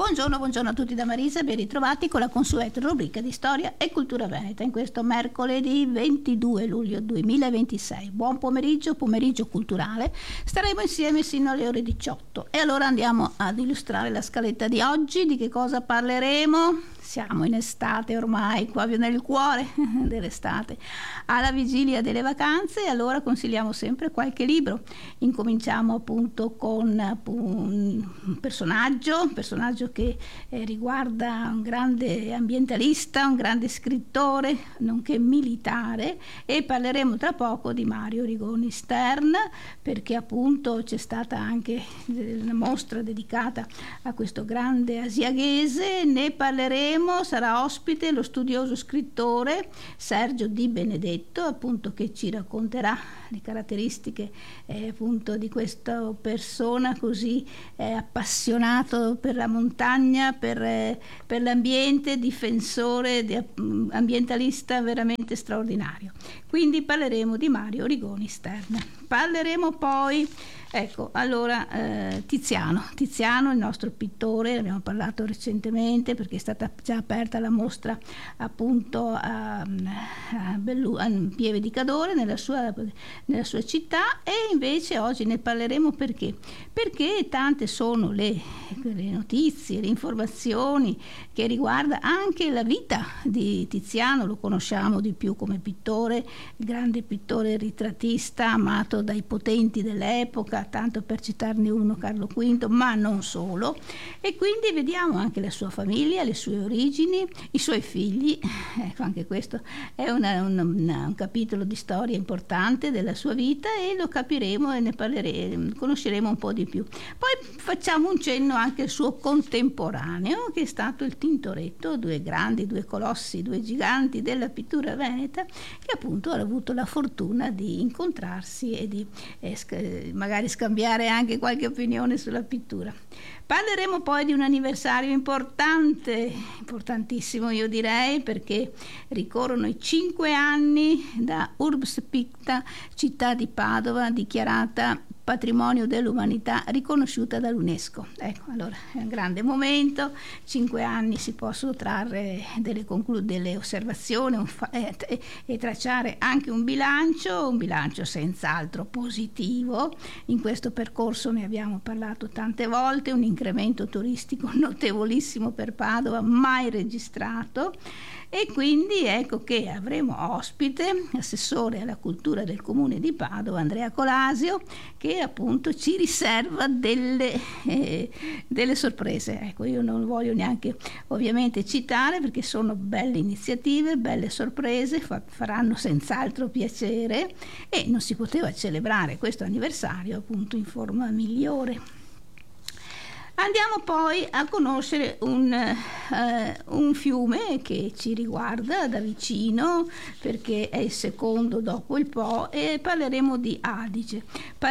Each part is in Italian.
Buongiorno a tutti da Marisa, ben ritrovati con la consueta rubrica di Storia e Cultura Veneta in questo mercoledì 22 luglio 2026. Buon pomeriggio culturale, staremo insieme sino alle ore 18 e allora andiamo ad illustrare la scaletta di oggi. Di che cosa parleremo? Siamo in estate ormai, qua nel cuore dell'estate, alla vigilia delle vacanze, e allora consigliamo sempre qualche libro. Incominciamo appunto con un personaggio che riguarda un grande ambientalista, un grande scrittore, nonché militare, e parleremo tra poco di Mario Rigoni Stern, perché appunto c'è stata anche una mostra dedicata a questo grande asiaghese. Ne parleremo. Sarà ospite lo studioso scrittore Sergio Di Benedetto, appunto, che ci racconterà le caratteristiche appunto di questa persona così appassionato per la montagna, per l'ambiente, difensore, ambientalista veramente straordinario. Quindi parleremo di Mario Rigoni Stern. Parleremo poi Tiziano, il nostro pittore, ne abbiamo parlato recentemente perché è stata già aperta la mostra appunto a Pieve di Cadore, nella sua città, e invece oggi ne parleremo perché tante sono le notizie, le informazioni che riguarda anche la vita di Tiziano. Lo conosciamo di più come pittore, il grande pittore ritrattista amato dai potenti dell'epoca, tanto per citarne uno, Carlo V, ma non solo, e quindi vediamo anche la sua famiglia, le sue origini, i suoi figli. Ecco, anche questo è un capitolo di storia importante della sua vita, e lo capiremo e ne parleremo, conosceremo un po' di più. Poi facciamo un cenno anche al suo contemporaneo, che è stato il Tintoretto, due colossi, due giganti della pittura veneta, che appunto hanno avuto la fortuna di incontrarsi e di magari scambiare anche qualche opinione sulla pittura. Parleremo poi di un anniversario importantissimo io direi, perché ricorrono i 5 anni da Urbs Picta, città di Padova, dichiarata patrimonio dell'umanità, riconosciuta dall'UNESCO. Ecco, allora è un grande momento, 5 anni si possono trarre delle osservazioni e tracciare anche un bilancio senz'altro positivo. In questo percorso ne abbiamo parlato tante volte, un incremento turistico notevolissimo per Padova, mai registrato. E quindi ecco che avremo ospite l'assessore alla cultura del comune di Padova, Andrea Colasio, che appunto ci riserva delle sorprese. Ecco, io non voglio neanche ovviamente citare, perché sono belle iniziative, belle sorprese, faranno senz'altro piacere, e non si poteva celebrare questo anniversario appunto in forma migliore. Andiamo poi a conoscere un fiume che ci riguarda da vicino, perché è il secondo dopo il Po, e parleremo di Adige.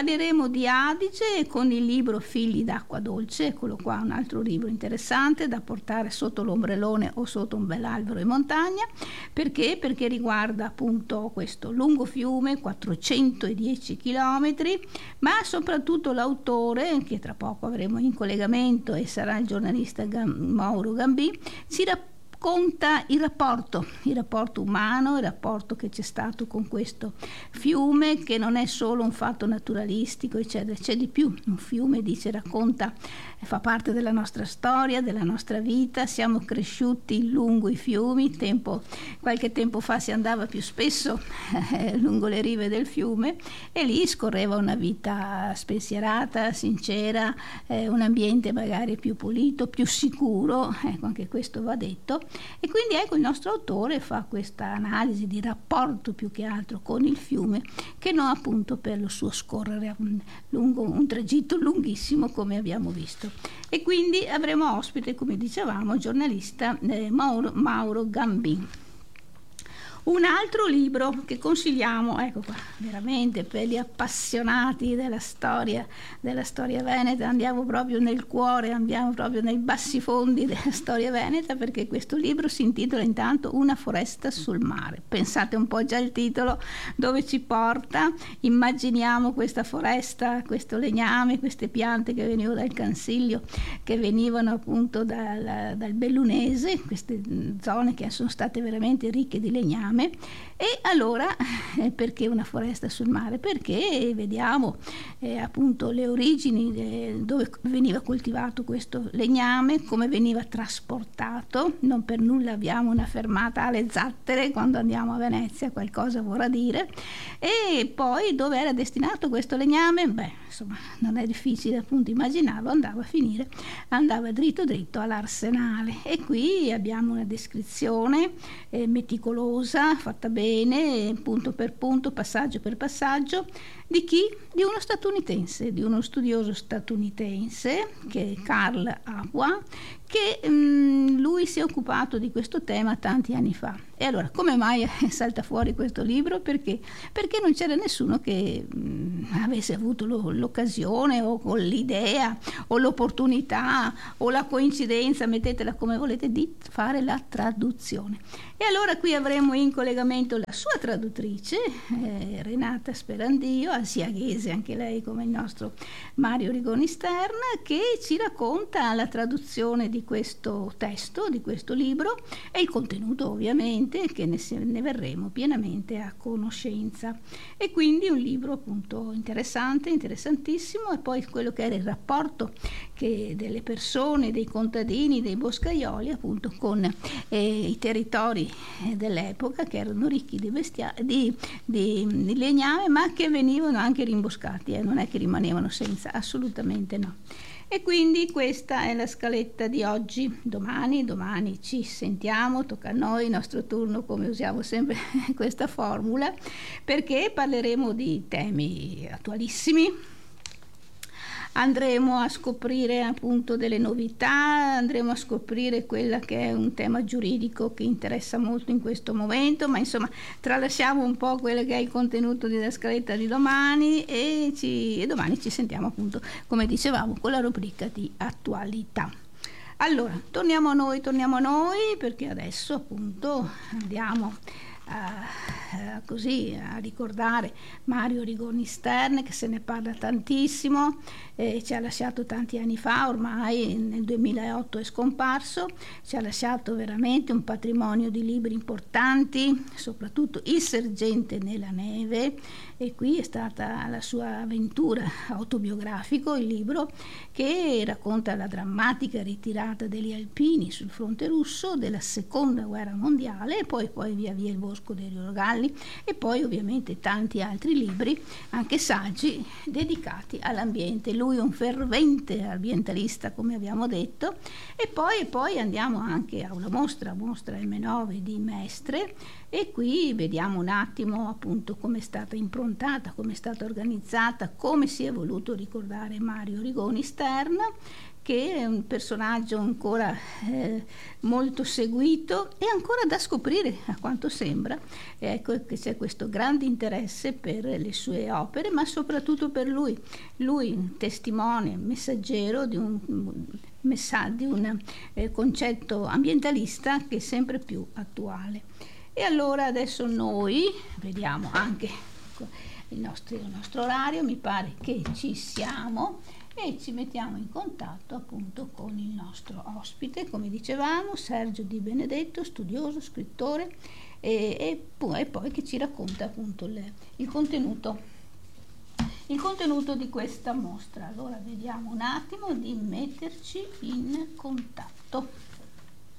Con il libro Figli d'acqua dolce. Eccolo qua, un altro libro interessante da portare sotto l'ombrellone o sotto un bell'albero in montagna. Perché riguarda appunto questo lungo fiume, 410 chilometri, ma soprattutto l'autore, che tra poco avremo in collegamento e sarà il giornalista Mauro Gambì, ci racconta il rapporto umano, il rapporto che c'è stato con questo fiume, che non è solo un fatto naturalistico, eccetera, c'è di più. Un fiume, racconta, fa parte della nostra storia, della nostra vita. Siamo cresciuti lungo i fiumi, qualche tempo fa si andava più spesso lungo le rive del fiume, e lì scorreva una vita spensierata, sincera, un ambiente magari più pulito, più sicuro. Ecco, anche questo va detto. E quindi ecco, il nostro autore fa questa analisi di rapporto più che altro con il fiume, che non appunto per lo suo scorrere lungo un tragitto lunghissimo, come abbiamo visto. E quindi avremo ospite, come dicevamo, il giornalista Mauro Gambin. Un altro libro che consigliamo, ecco qua, veramente per gli appassionati della storia veneta, andiamo proprio nel cuore, andiamo proprio nei bassifondi della storia veneta, perché questo libro si intitola intanto Una foresta sul mare. Pensate un po' già il titolo dove ci porta, immaginiamo questa foresta, questo legname, queste piante che venivano dal Cansiglio, che venivano appunto dal Bellunese, queste zone che sono state veramente ricche di legname. E allora perché una foresta sul mare? Perché vediamo appunto le origini dove veniva coltivato questo legname, come veniva trasportato. Non per nulla abbiamo una fermata alle Zattere quando andiamo a Venezia, qualcosa vorrà dire. E poi dove era destinato questo legname? Beh, insomma, non è difficile appunto immaginarlo, andava dritto all'Arsenale. E qui abbiamo una descrizione meticolosa, fatta bene, punto per punto, passaggio per passaggio, di chi? Di uno statunitense, di uno studioso statunitense che è Carl Aqua, che lui si è occupato di questo tema tanti anni fa. E allora, come mai salta fuori questo libro? Perché non c'era nessuno che avesse avuto l'occasione o l'idea o l'opportunità o la coincidenza, mettetela come volete, di fare la traduzione. E allora qui avremo in collegamento la sua traduttrice, Renata Sperandio, alsiaghese anche lei come il nostro Mario Rigoni Stern, che ci racconta la traduzione di questo testo, di questo libro, e il contenuto ovviamente, che ne verremo pienamente a conoscenza. E quindi un libro appunto interessante, interessantissimo, e poi quello che era il rapporto delle persone, dei contadini, dei boscaioli appunto con i territori dell'epoca, che erano ricchi di legname, ma che venivano anche rimboscati, non è che rimanevano senza, assolutamente no. E quindi questa è la scaletta di oggi. Domani ci sentiamo, tocca a noi, il nostro turno, come usiamo sempre questa formula, perché parleremo di temi attualissimi. Andremo a scoprire appunto delle novità, andremo a scoprire quella che è un tema giuridico che interessa molto in questo momento, ma insomma tralasciamo un po' quello che è il contenuto della scaletta di domani e domani ci sentiamo appunto, come dicevamo, con la rubrica di attualità. Allora, torniamo a noi, perché adesso appunto andiamo così a ricordare Mario Rigoni Stern, che se ne parla tantissimo, ci ha lasciato tanti anni fa, ormai nel 2008 è scomparso, ci ha lasciato veramente un patrimonio di libri importanti, soprattutto Il sergente nella neve, e qui è stata la sua avventura autobiografico, il libro che racconta la drammatica ritirata degli alpini sul fronte russo della seconda guerra mondiale, e poi via via Il bosco dei Rogalli, e poi ovviamente tanti altri libri, anche saggi dedicati all'ambiente. Lui è un fervente ambientalista, come abbiamo detto. E poi andiamo anche a una mostra M9 di Mestre, e qui vediamo un attimo appunto come è stata improntata, come è stata organizzata, come si è voluto ricordare Mario Rigoni Stern, che è un personaggio ancora molto seguito e ancora da scoprire, a quanto sembra. Ecco che c'è questo grande interesse per le sue opere, ma soprattutto per lui testimone, messaggero di un concetto ambientalista che è sempre più attuale. E allora adesso noi vediamo anche il nostro orario, mi pare che ci siamo, e ci mettiamo in contatto appunto con il nostro ospite, come dicevamo, Sergio Di Benedetto, studioso, scrittore, e poi che ci racconta appunto il contenuto di questa mostra. Allora vediamo un attimo di metterci in contatto.